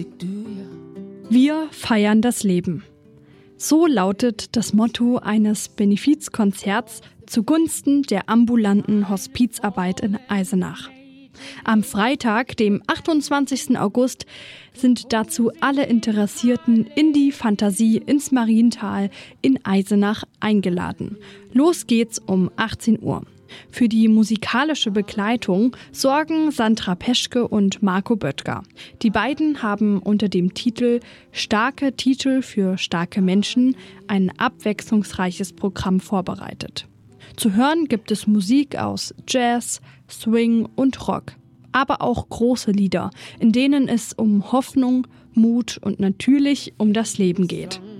Wir feiern das Leben. So lautet das Motto eines Benefizkonzerts zugunsten der ambulanten Hospizarbeit in Eisenach. Am Freitag, dem 28. August, sind dazu alle Interessierten in die Fantasie ins Mariental in Eisenach eingeladen. Los geht's um 18 Uhr. Für die musikalische Begleitung sorgen Sandra Peschke und Marco Böttger. Die beiden haben unter dem Titel »Starke Titel für starke Menschen« ein abwechslungsreiches Programm vorbereitet. Zu hören gibt es Musik aus Jazz, Swing und Rock, aber auch große Lieder, in denen es um Hoffnung, Mut und natürlich um das Leben geht.